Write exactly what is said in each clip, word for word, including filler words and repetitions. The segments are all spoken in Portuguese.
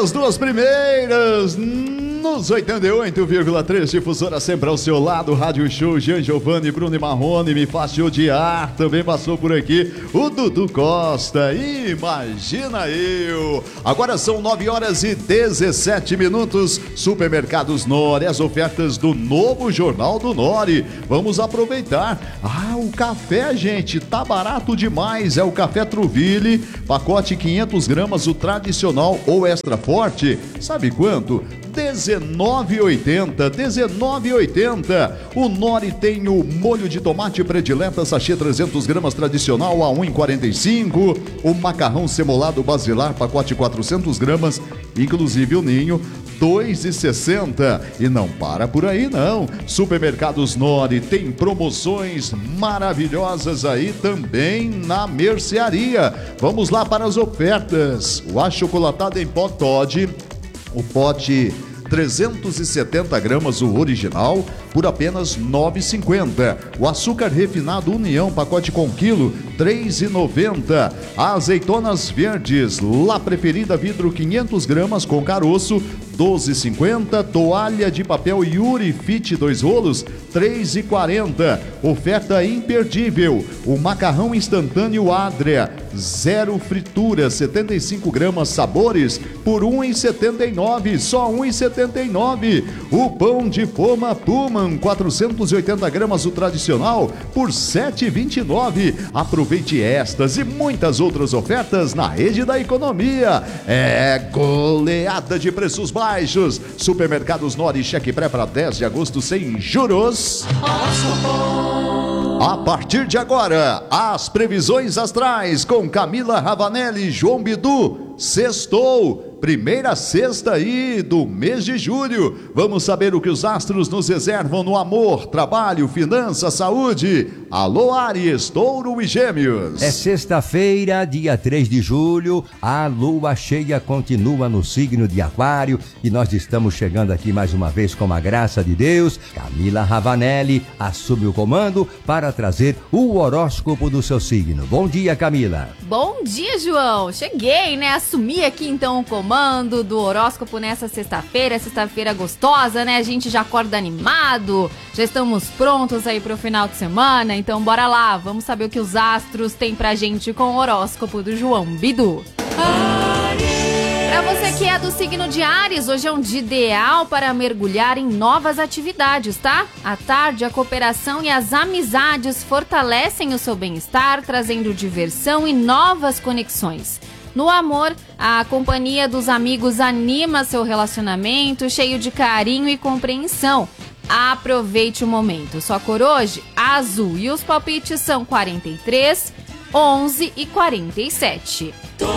as duas primeiras nos oitenta e oito vírgula três, difusora sempre ao seu lado, Rádio Show, Jean Giovanni, Bruno e Marrone, me faz te odiar, também passou por aqui o Dudu Costa, imagina eu. Agora são nove horas e dezessete minutos, Supermercados Nori, as ofertas do novo Jornal do Nori, vamos aproveitar. Ah, o café, gente, tá barato demais, é o café Truville, pacote quinhentas gramas, o tradicional ou extra forte, sabe quanto? dezenove e oitenta, dezenove e oitenta. O Nori tem o molho de tomate predileta, sachê trezentas gramas tradicional a um real e quarenta e cinco. O macarrão semolado basilar, pacote quatrocentas gramas, inclusive o ninho, dois reais e sessenta. E não para por aí não. Supermercados Nori tem promoções maravilhosas aí também na mercearia. Vamos lá para as ofertas. O achocolatado em pó Toddy, o pote trezentas e setenta gramas, o original, por apenas nove reais e cinquenta. O açúcar refinado União, pacote com quilo, três reais e noventa. Azeitonas verdes, La Preferida vidro quinhentas gramas com caroço, doze reais e cinquenta. Toalha de papel Yuri Fit dois rolos, três reais e quarenta. Oferta imperdível, o macarrão instantâneo Adria, zero fritura, setenta e cinco gramas, sabores, por um real e setenta e nove, só um real e setenta e nove. O pão de forma Pullman, quatrocentas e oitenta gramas, o tradicional, por sete reais e vinte e nove. Aproveite estas e muitas outras ofertas na Rede da Economia. É goleada de preços baixos. Supermercados Nori, cheque pré para dez de agosto sem juros. A partir de agora, as previsões astrais com Camila Ravanelli e João Bidu. Sextou. Primeira sexta aí do mês de julho. Vamos saber o que os astros nos reservam no amor, trabalho, finanças, saúde. Alô, Áries, Touro e Gêmeos. É sexta-feira, dia três de julho. A lua cheia continua no signo de Aquário e nós estamos chegando aqui mais uma vez com a graça de Deus. Camila Ravanelli assume o comando para trazer o horóscopo do seu signo. Bom dia, Camila. Bom dia, João. Cheguei, né? Assumi aqui então o comando do horóscopo nessa sexta-feira, sexta-feira gostosa, né? A gente já acorda animado, já estamos prontos aí pro final de semana, então bora lá, vamos saber o que os astros têm pra gente com o horóscopo do João Bidu. Pra você que é do signo de Áries, hoje é um dia ideal para mergulhar em novas atividades, tá? À tarde, a cooperação e as amizades fortalecem o seu bem-estar, trazendo diversão e novas conexões. No amor, a companhia dos amigos anima seu relacionamento, cheio de carinho e compreensão. Aproveite o momento. Sua cor hoje, azul, e os palpites são quarenta e três, onze e quarenta e sete.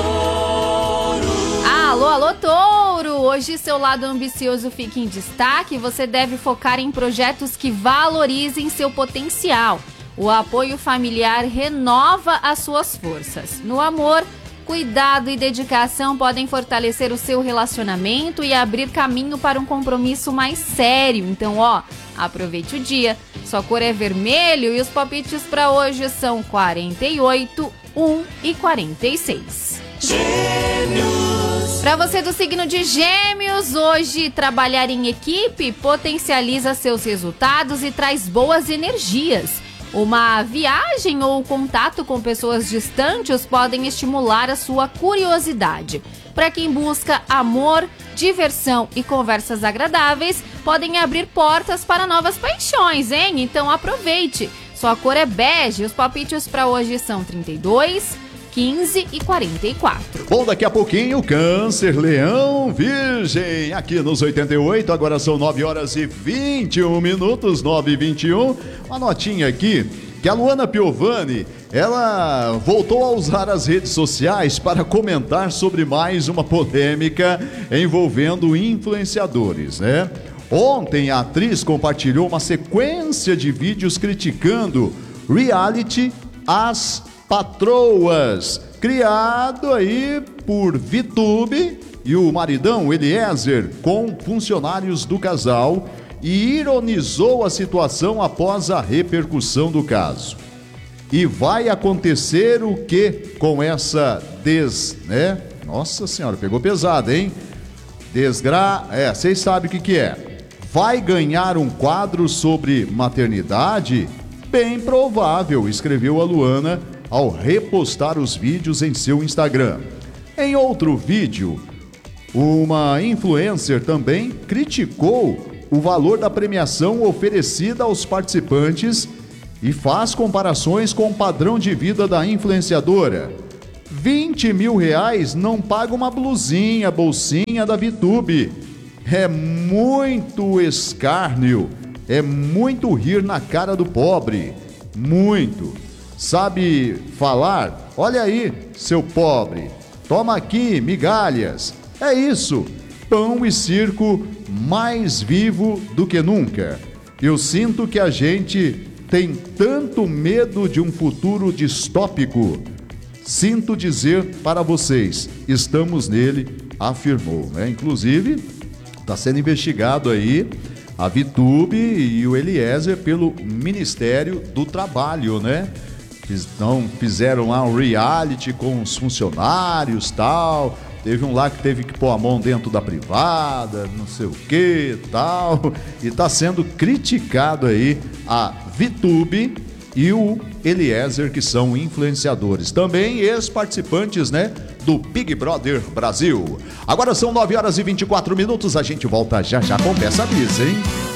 Alô, alô, Touro! Hoje seu lado ambicioso fica em destaque. Você deve focar em projetos que valorizem seu potencial. O apoio familiar renova as suas forças. No amor, cuidado e dedicação podem fortalecer o seu relacionamento e abrir caminho para um compromisso mais sério. Então, ó, aproveite o dia. Sua cor é vermelho e os palpites para hoje são quarenta e oito, um e quarenta e seis. Gêmeos. Para você do signo de Gêmeos, hoje trabalhar em equipe potencializa seus resultados e traz boas energias. Uma viagem ou contato com pessoas distantes podem estimular a sua curiosidade. Para quem busca amor, diversão e conversas agradáveis, podem abrir portas para novas paixões, hein? Então aproveite. Sua cor é bege, os palpites para hoje são trinta e dois, quinze e quarenta e quatro. Bom, daqui a pouquinho, Câncer, Leão, Virgem, aqui nos oitenta e oito, agora são nove horas e vinte e um minutos, nove e vinte e um. Uma notinha aqui, que a Luana Piovani, ela voltou a usar as redes sociais para comentar sobre mais uma polêmica envolvendo influenciadores, né? Ontem a atriz compartilhou uma sequência de vídeos criticando reality As Patroas, criado aí por VTube e o maridão Eliezer com funcionários do casal, e ironizou a situação após a repercussão do caso. E vai acontecer o que com essa des, né? Nossa senhora, pegou pesado, hein? Desgra... É, vocês sabem o que que é. Vai ganhar um quadro sobre maternidade? Bem provável, escreveu a Luana ao repostar os vídeos em seu Instagram. Em outro vídeo, uma influencer também criticou o valor da premiação oferecida aos participantes e faz comparações com o padrão de vida da influenciadora. vinte mil reais não paga uma blusinha, bolsinha da VTube. É muito escárnio, é muito rir na cara do pobre, muito. Sabe falar? Olha aí, seu pobre, toma aqui migalhas. É isso, pão e circo mais vivo do que nunca. Eu sinto que a gente tem tanto medo de um futuro distópico. Sinto dizer para vocês, estamos nele, afirmou, né? Inclusive, está sendo investigado aí a VTube e o Eliezer pelo Ministério do Trabalho, né? Então, fizeram lá um reality com os funcionários, tal. Teve um lá que teve que pôr a mão dentro da privada, não sei o que, tal. E está sendo criticado aí a VTube e o Eliezer, que são influenciadores. Também ex-participantes, né, do Big Brother Brasil. Agora são nove horas e vinte e quatro minutos, a gente volta já já com Peça Bis, hein?